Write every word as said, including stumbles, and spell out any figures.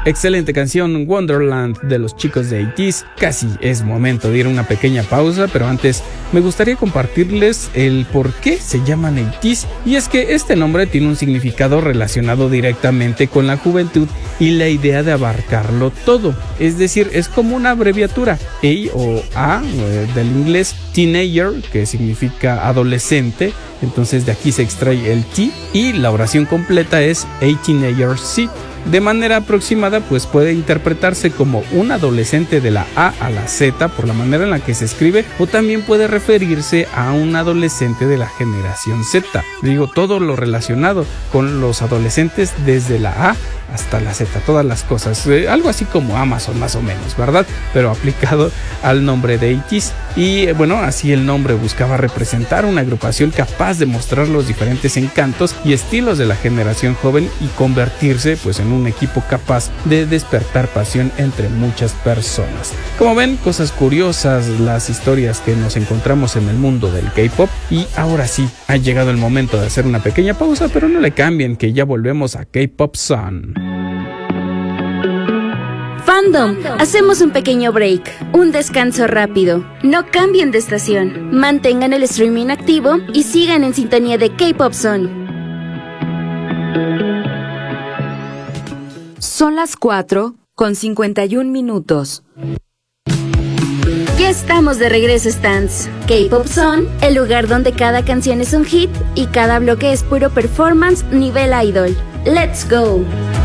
Excelente canción Wonderland de los chicos de eighties. Casi es momento de ir a una pequeña pausa, pero antes me gustaría compartirles el por qué se llaman eighties, y es que este nombre tiene un significado relacionado directamente con la juventud y la idea de abarcarlo todo, es decir, es como una abreviatura, A o A del inglés teenager, que significa adolescente, entonces de aquí se extrae el T, y la oración completa es a teenager seat. De manera aproximada, pues puede interpretarse como un adolescente de la A a la Z por la manera en la que se escribe, o también puede referirse a un adolescente de la generación Z. Digo, todo lo relacionado con los adolescentes desde la A hasta la Z, todas las cosas, eh, algo así como Amazon más o menos, ¿verdad? Pero aplicado al nombre de eighties. Y eh, bueno, así el nombre buscaba representar una agrupación capaz de mostrar los diferentes encantos y estilos de la generación joven y convertirse pues en un equipo capaz de despertar pasión entre muchas personas. Como ven, cosas curiosas las historias que nos encontramos en el mundo del K-pop. Y ahora sí, ha llegado el momento de hacer una pequeña pausa, pero no le cambien, que ya volvemos a K-Pop Sun. Fandom, hacemos un pequeño break, un descanso rápido. No cambien de estación, mantengan el streaming activo y sigan en sintonía de K-Pop Zone. Son las cuatro con cincuenta y un minutos. Ya estamos de regreso, Stans. K-Pop Zone, el lugar donde cada canción es un hit y cada bloque es puro performance nivel idol. ¡Let's go!